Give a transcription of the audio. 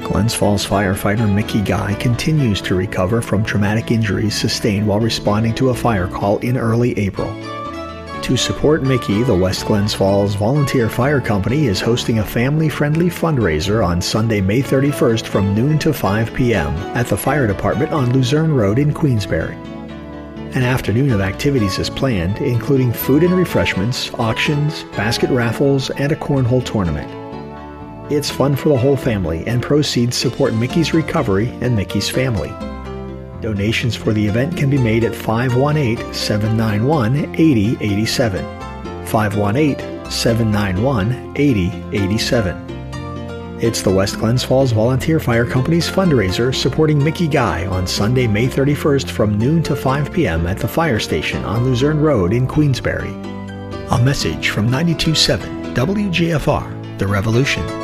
Glens Falls firefighter Mickey Guy continues to recover from traumatic injuries sustained while responding to a fire call in early April. To support Mickey, the West Glens Falls Volunteer Fire Company is hosting a family-friendly fundraiser on Sunday, May 31st from noon to 5 p.m. at the fire department on Luzerne Road in Queensbury. An afternoon of activities is planned, including food and refreshments, auctions, basket raffles, and a cornhole tournament. It's fun for the whole family, and proceeds support Mickey's recovery and Mickey's family. Donations for the event can be made at 518-791-8087. 518-791-8087. It's the West Glens Falls Volunteer Fire Company's fundraiser supporting Mickey Guy on Sunday, May 31st from noon to 5 p.m. at the fire station on Luzerne Road in Queensbury. A message from 92.7 WGFR, The Revolution.